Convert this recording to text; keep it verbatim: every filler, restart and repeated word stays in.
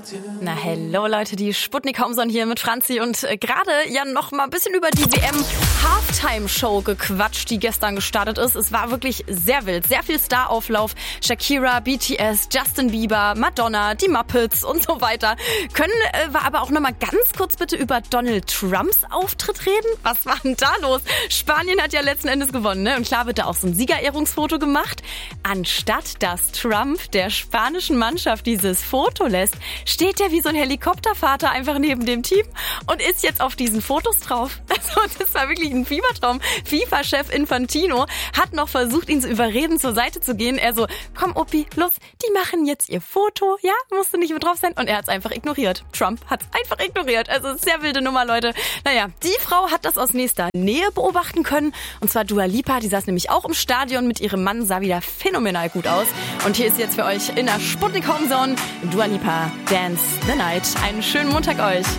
Na hello Leute, die Sputnik Homson hier mit Franzi und äh, gerade ja noch mal ein bisschen über die W M Halftime Show gequatscht, die gestern gestartet ist. Es war wirklich sehr wild, sehr viel Starauflauf. Shakira, B T S, Justin Bieber, Madonna, die Muppets und so weiter. Können äh, wir aber auch noch mal ganz kurz bitte über Donald Trumps Auftritt reden? Was war denn da los? Spanien hat ja letzten Endes gewonnen, ne? Und klar wird da auch so ein Siegerehrungsfoto gemacht. Anstatt dass Trump der spanischen Mannschaft dieses Foto lässt, steht er wie so ein Helikoptervater einfach neben dem Team und ist jetzt auf diesen Fotos drauf. Also das war wirklich ein Fiebertraum. FIFA-Chef Infantino hat noch versucht, ihn zu überreden, zur Seite zu gehen. Er so, komm Opi, los, die machen jetzt ihr Foto, ja, musst du nicht mit drauf sein. Und er hat es einfach ignoriert. Trump hat es einfach ignoriert. Also sehr wilde Nummer, Leute. Naja, die Frau hat das aus nächster Nähe beobachten können. Und zwar Dua Lipa, die saß nämlich auch im Stadion mit ihrem Mann, sah wieder phänomenal gut aus. Und hier ist jetzt für euch in der Sputnik Homezone Dua Lipa, Dance the Night. Einen schönen Montag euch.